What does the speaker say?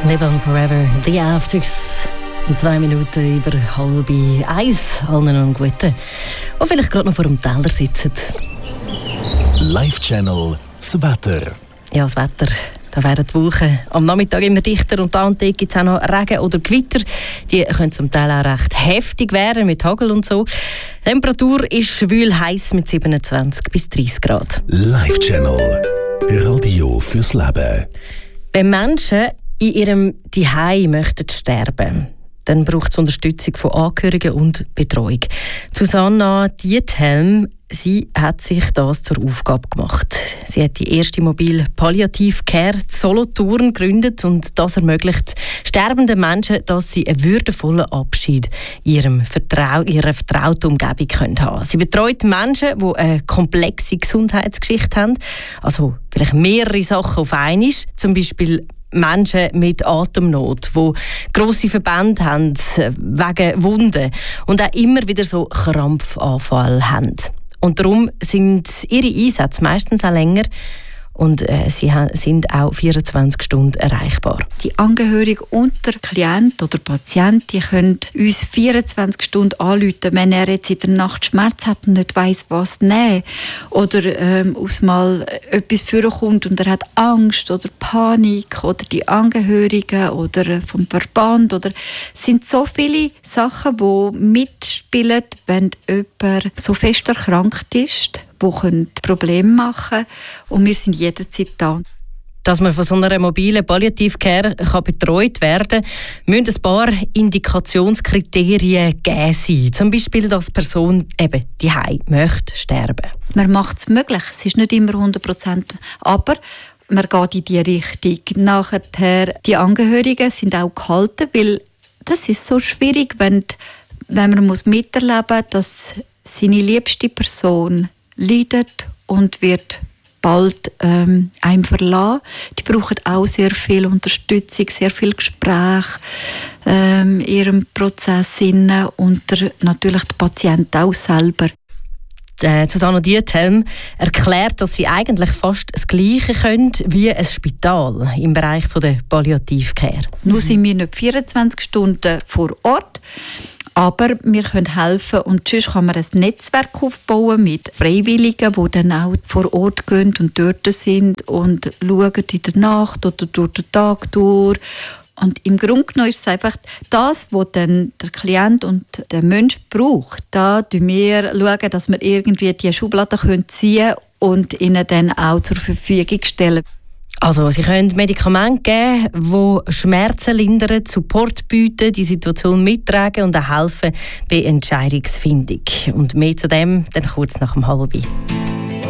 Live on Forever, The Afters. 2 Minuten über 12:30. Allen noch einen guten. Und vielleicht gerade noch vor dem Teller sitzen. Live-Channel, das Wetter. Ja, das Wetter. Da werden die Wolken am Nachmittag immer dichter und da und dort gibt es auch noch Regen oder Gewitter. Die können zum Teil auch recht heftig werden mit Hagel und so. Die Temperatur ist schwül heiß mit 27 bis 30 Grad. Live-Channel, Radio fürs Leben. Wenn Menschen in ihrem Zuhause möchten sterben, dann braucht es Unterstützung von Angehörigen und Betreuung. Susanna Diethelm, sie hat sich das zur Aufgabe gemacht. Sie hat die erste mobile Palliative Care Solothurn gegründet und das ermöglicht sterbenden Menschen, dass sie einen würdevollen Abschied in ihrer vertrauten Umgebung haben können. Sie betreut Menschen, die eine komplexe Gesundheitsgeschichte haben, also vielleicht mehrere Sachen auf einmal, zum Beispiel Menschen mit Atemnot, die grosse Verbände haben wegen Wunden und auch immer wieder so Krampfanfälle haben. Und darum sind ihre Einsätze meistens auch länger und sie sind auch 24 Stunden erreichbar. Die Angehörigen und der Klient oder Patient die können uns 24 Stunden anrufen, wenn er jetzt in der Nacht Schmerz hat und nicht weiss, was nehmen. Oder aus mal etwas vorkommt und er hat Angst oder Panik oder die Angehörigen oder vom Verband. Oder es sind so viele Sachen, die mitspielen, wenn jemand so fest erkrankt ist, die Probleme machen können. Und wir sind jederzeit da. Dass man von so einer mobilen Palliative Care betreut werden kann, müssen ein paar Indikationskriterien gegeben sein. Zum Beispiel, dass die Person eben daheim möchte sterben. Man macht es möglich. Es ist nicht immer 100%, aber man geht in die Richtung. Nachher, die Angehörigen sind auch gehalten, weil das ist so schwierig, wenn man miterleben muss, dass seine liebste Person leidet und wird bald einem verlassen. Die brauchen auch sehr viel Unterstützung, sehr viel Gespräch in ihrem Prozess und natürlich der Patient auch selber. Susanna Diethelm erklärt, dass sie eigentlich fast das Gleiche können wie ein Spital im Bereich der Palliative Care. Nur sind wir nicht 24 Stunden vor Ort, aber wir können helfen und sonst kann man ein Netzwerk aufbauen mit Freiwilligen, die dann auch vor Ort gehen und dort sind und schauen in der Nacht oder durch den Tag durch. Und im Grunde genommen ist es einfach das, was dann der Klient und der Mensch braucht. Da schauen wir, dass wir irgendwie die Schubladen ziehen können und ihnen dann auch zur Verfügung stellen. Also, Sie können Medikamente geben, die Schmerzen lindern, Support bieten, die Situation mittragen und auch helfen bei Entscheidungsfindung. Und mehr zu dem dann kurz nach dem 12:30.